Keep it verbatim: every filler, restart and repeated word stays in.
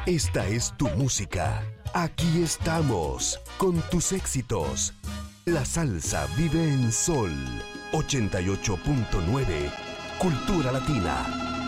Esta es tu música. Aquí estamos, con tus éxitos. La salsa vive en Sol ochenta y ocho punto nueve, Cultura Latina.